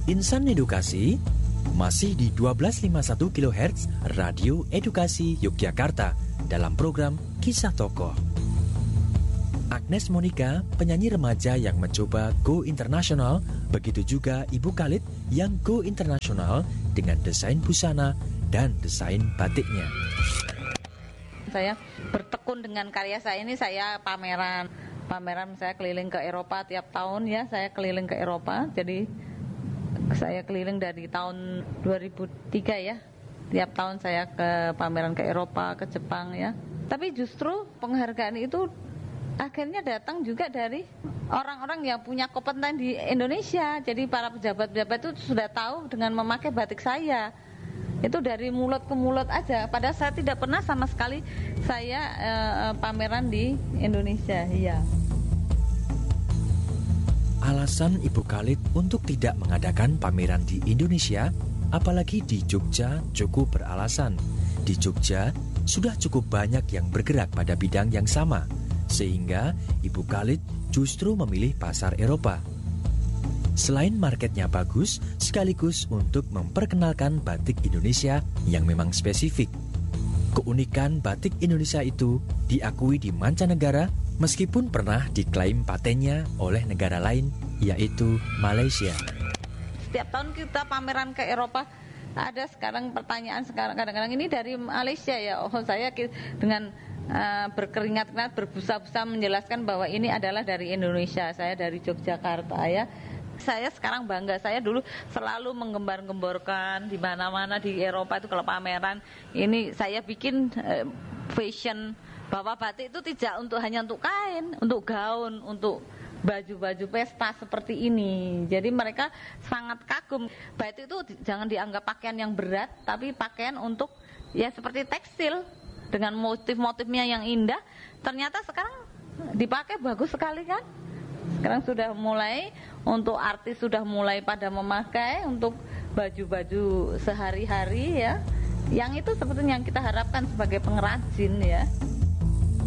Insan Edukasi masih di 1251 kHz Radio Edukasi Yogyakarta dalam program Kisah Tokoh. Agnes Monica, penyanyi remaja yang mencoba go internasional, begitu juga Ibu Khalid yang go internasional dengan desain busana dan desain batiknya. Saya bertekun dengan karya saya ini, saya pameran saya keliling ke Eropa tiap tahun ya, saya keliling ke Eropa. Jadi saya keliling dari tahun 2003 ya. Tiap tahun saya ke pameran ke Eropa, ke Jepang ya. Tapi justru penghargaan itu akhirnya datang juga dari orang-orang yang punya kompeten di Indonesia. Jadi para pejabat-pejabat itu sudah tahu dengan memakai batik saya. Itu dari mulut ke mulut aja. Padahal saya tidak pernah sama sekali saya pameran di Indonesia. Iya. Alasan Ibu Khalid untuk tidak mengadakan pameran di Indonesia, apalagi di Jogja, cukup beralasan. Di Jogja sudah cukup banyak yang bergerak pada bidang yang sama, sehingga Ibu Khalid justru memilih pasar Eropa. Selain marketnya bagus, sekaligus untuk memperkenalkan batik Indonesia yang memang spesifik. Keunikan batik Indonesia itu diakui di mancanegara meskipun pernah diklaim patennya oleh negara lain, yaitu Malaysia. Setiap tahun kita pameran ke Eropa, ada sekarang pertanyaan kadang-kadang ini dari Malaysia ya. Oh, saya dengan berkeringat-keringat, berbusa-busa menjelaskan bahwa ini adalah dari Indonesia, saya dari Yogyakarta ya. Saya sekarang bangga, saya dulu selalu menggembar-gemborkan di mana-mana di Eropa itu kalau pameran, ini saya bikin fashion, bahwa batik itu tidak hanya untuk kain, untuk gaun, untuk baju-baju pesta seperti ini. Jadi mereka sangat kagum. Batik itu jangan dianggap pakaian yang berat, tapi pakaian untuk ya seperti tekstil dengan motif-motifnya yang indah. Ternyata sekarang dipakai bagus sekali kan? Sekarang sudah mulai untuk artis sudah mulai pada memakai untuk baju-baju sehari-hari ya. Yang itu sebetulnya yang kita harapkan sebagai pengrajin ya.